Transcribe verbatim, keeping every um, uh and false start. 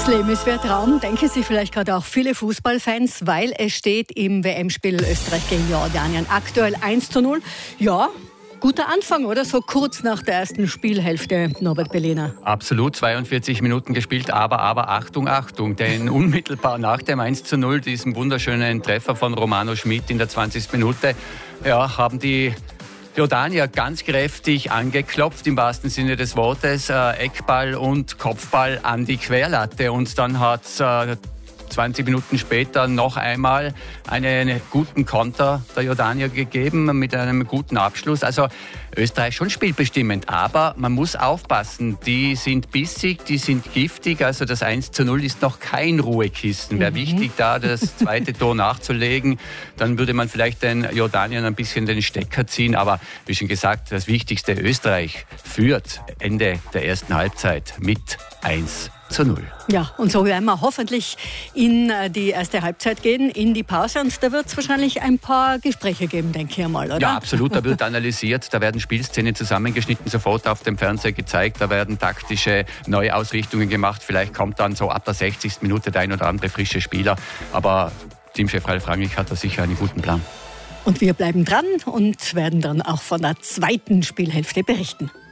Das Leben ist wie ein Traum, denken sich vielleicht gerade auch viele Fußballfans, weil es steht im W M-Spiel Österreich gegen Jordanien aktuell eins zu null. Ja, guter Anfang, oder? So kurz nach der ersten Spielhälfte, Norbert Berliner. Absolut, zweiundvierzig Minuten gespielt, aber, aber Achtung, Achtung, denn unmittelbar nach dem eins zu null, diesem wunderschönen Treffer von Romano Schmid in der zwanzigsten Minute, ja, haben die Jordanier ganz kräftig angeklopft, im wahrsten Sinne des Wortes, äh, Eckball und Kopfball an die Querlatte. Und dann hat äh, zwanzig Minuten später noch einmal einen guten Konter der Jordanier gegeben mit einem guten Abschluss. Also Österreich schon spielbestimmend, aber man muss aufpassen. Die sind bissig, die sind giftig. Also das eins zu null ist noch kein Ruhekissen. Wäre mhm. wichtig, da das zweite Tor nachzulegen. Dann würde man vielleicht den Jordaniern ein bisschen den Stecker ziehen. Aber wie schon gesagt, das Wichtigste, Österreich führt Ende der ersten Halbzeit mit eins zu null. Ja, und so werden wir hoffentlich in die erste Halbzeit gehen, in die Pause. Und da wird es wahrscheinlich ein paar Gespräche geben, denke ich mal, oder? Ja, absolut. Da wird analysiert, da werden Spielszenen zusammengeschnitten, sofort auf dem Fernseher gezeigt. Da werden taktische Neuausrichtungen gemacht. Vielleicht kommt dann so ab der sechzigsten Minute der ein oder andere frische Spieler. Aber Teamchef Ralf Rangnick hat da sicher einen guten Plan. Und wir bleiben dran und werden dann auch von der zweiten Spielhälfte berichten.